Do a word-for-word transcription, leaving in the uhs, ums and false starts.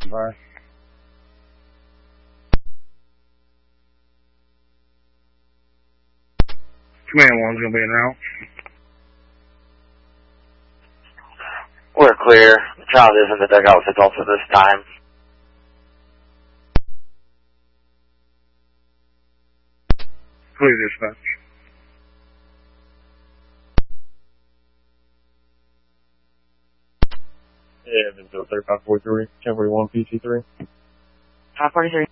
Bye. Command one's gonna be in route. We're clear. The child is in the dugout with adults at this time. Clear dispatch. Yeah, Evansville thirty-five forty-three, ten forty-one P T three. five forty-three.